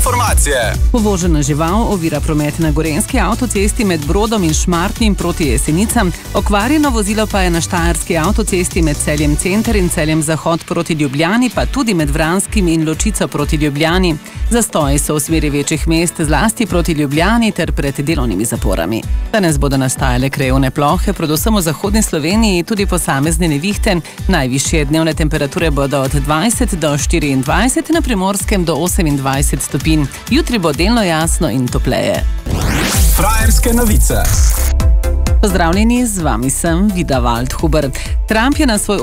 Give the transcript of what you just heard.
informacije. Povožena žival ovira promet na gorenjski avtocesti med Brodom in Šmartnim proti Jesenicam. Okvarjeno vozilo pa je na štajerski avtocesti med Celjem Center in Celjem Zahod proti Ljubljani, pa tudi med Vranskim in Ločico proti Ljubljani. Zastoji so v smeri večjih mest, zlasti proti Ljubljani ter pred delovnimi zaporami. Danes bodo nastajale krajevne plohe, predvsem v zahodni Sloveniji, tudi posamezne nevihte. Najvišje dnevne temperature bodo od 20 do 24, na Primorskem do 28 stopinj. Jutri bo delno jasno in topleje. Frajerske novice. Pozdravljeni, z vami sem Vida Waldhuber. Trump je na svoj